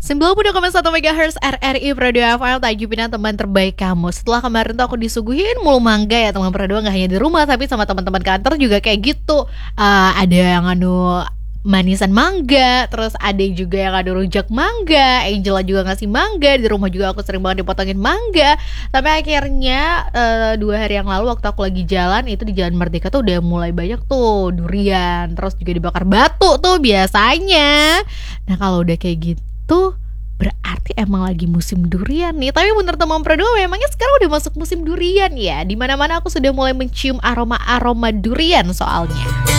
90,1 MHz RRI Pro 2 FM, Tajupin teman terbaik kamu. Setelah kemarin tuh aku disuguhin mulu mangga ya teman Pro 2, gak hanya di rumah tapi sama teman-teman kantor juga kayak gitu. Ada yang manisan mangga, terus ada juga yang ada rujak mangga, Angela juga ngasih mangga, di rumah juga aku sering banget dipotongin mangga. Sampai akhirnya 2 hari yang lalu waktu aku lagi jalan, itu di Jalan Merdeka tuh udah mulai banyak tuh durian, terus juga dibakar batu tuh biasanya. Nah kalau udah kayak gitu berarti emang lagi musim durian nih. Tapi menurut teman Pro 2, memangnya sekarang udah masuk musim durian ya? Dimana-mana aku sudah mulai mencium aroma-aroma durian soalnya.